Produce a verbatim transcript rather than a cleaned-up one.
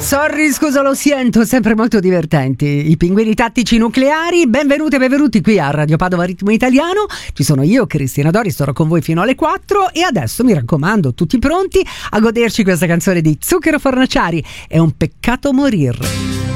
Sorry, scusa, lo sento, sempre molto divertenti. I pinguini tattici nucleari, benvenuti e benvenuti qui a Radio Padova Ritmo Italiano. Ci sono io, Cristina Dori, starò con voi fino alle quattro e adesso mi raccomando, tutti pronti a goderci questa canzone di Zucchero Fornaciari. È un peccato morir.